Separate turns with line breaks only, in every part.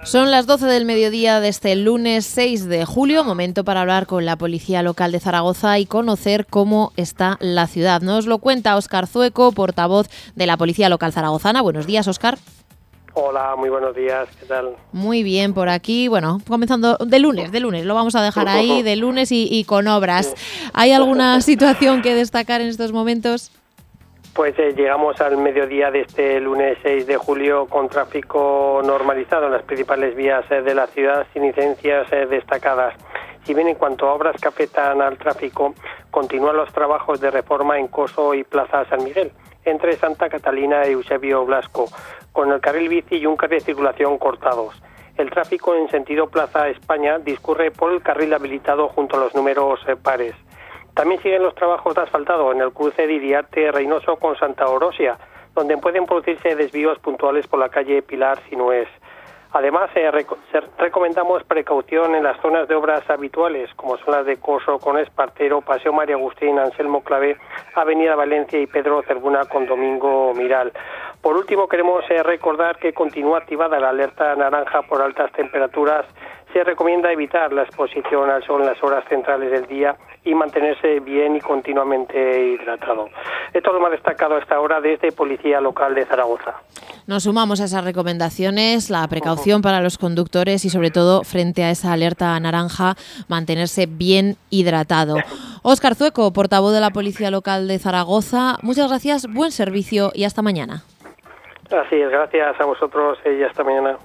Son las 12 del mediodía de este lunes 6 de julio, momento para hablar con la Policía Local de Zaragoza y conocer cómo está la ciudad. Nos lo cuenta Óscar Zueco, portavoz de la Policía Local zaragozana. Buenos días, Óscar.
Hola, muy buenos días, ¿qué tal?
Muy bien, por aquí, bueno, comenzando de lunes, lo vamos a dejar ahí, de lunes y con obras. Sí. ¿Hay alguna situación que destacar en estos momentos?
Pues llegamos al mediodía de este lunes 6 de julio con tráfico normalizado en las principales vías de la ciudad sin incidencias destacadas. Si bien en cuanto a obras que afectan al tráfico, continúan los trabajos de reforma en Coso y Plaza San Miguel, entre Santa Catalina y Eusebio Blasco, con el carril bici y un carril de circulación cortados. El tráfico en sentido Plaza España discurre por el carril habilitado junto a los números pares. También siguen los trabajos de asfaltado en el cruce de Iriarte Reynoso con Santa Orosia, donde pueden producirse desvíos puntuales por la calle Pilar Sinués. Además, recomendamos precaución en las zonas de obras habituales, como son las de Coso con Espartero, Paseo María Agustín, Anselmo Clavé, Avenida Valencia y Pedro Cervuna con Domingo Miral. Por último, queremos recordar que continúa activada la alerta naranja por altas temperaturas. Se recomienda evitar la exposición al sol en las horas centrales del día y mantenerse bien y continuamente hidratado. Esto es lo más destacado a esta hora desde Policía Local de Zaragoza.
Nos sumamos a esas recomendaciones, la precaución para los conductores y sobre todo frente a esa alerta naranja, mantenerse bien hidratado. Óscar Zueco, portavoz de la Policía Local de Zaragoza, muchas gracias, buen servicio y hasta mañana.
Así es, gracias a vosotros y hasta mañana.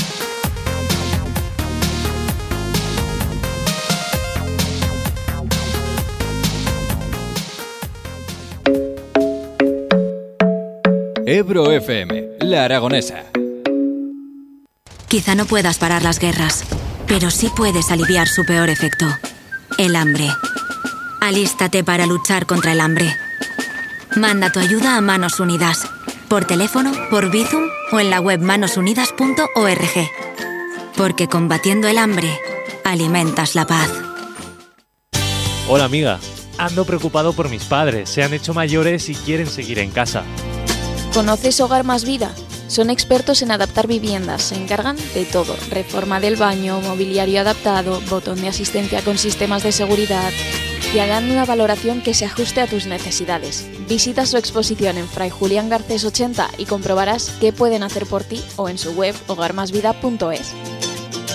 Ebro FM, La Aragonesa.
Quizá no puedas parar las guerras, pero sí puedes aliviar su peor efecto, el hambre. Alístate para luchar contra el hambre. Manda tu ayuda a Manos Unidas, por teléfono, por Bizum o en la web manosunidas.org. Porque combatiendo el hambre, alimentas la paz.
Hola amiga, ando preocupado por mis padres, se han hecho mayores y quieren seguir en casa.
¿Conoces Hogar Más Vida? Son expertos en adaptar viviendas, se encargan de todo, reforma del baño, mobiliario adaptado, botón de asistencia con sistemas de seguridad y harán una valoración que se ajuste a tus necesidades. Visita su exposición en Fray Julián Garcés 80 y comprobarás qué pueden hacer por ti o en su web hogarmasvida.es.